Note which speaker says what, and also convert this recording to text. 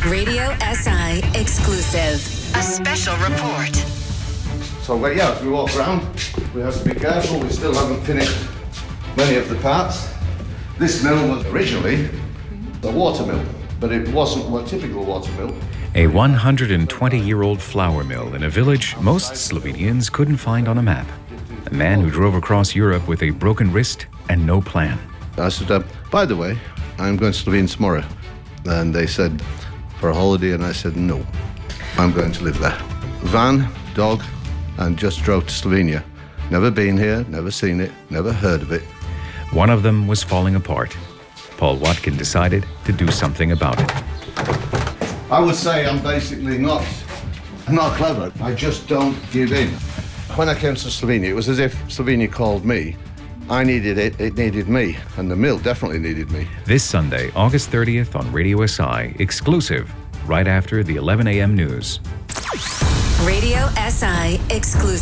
Speaker 1: Radio SI exclusive. A special report.
Speaker 2: So, as we walk around, we have to be careful. We still haven't finished many of the parts. This mill was originally a water mill, but it wasn't a typical water mill.
Speaker 3: A 120-year-old flour mill in a village most Slovenians couldn't find on a map. A man who drove across Europe with a broken wrist and no plan.
Speaker 2: I said, by the way, I'm going to Slovenia tomorrow. And they said, for a holiday, and I said, no, I'm going to live there. Van, dog, and just drove to Slovenia. Never been here, never seen it, never heard of it.
Speaker 3: One of them was falling apart. Paul Watkin decided to do something about it.
Speaker 2: I would say I'm basically not clever. I just don't give in. When I came to Slovenia, it was as if Slovenia called me. I needed it, it needed me, and the mill definitely needed me.
Speaker 3: This Sunday, August 30th on Radio SI, exclusive, right after the 11 a.m. news.
Speaker 1: Radio SI exclusive.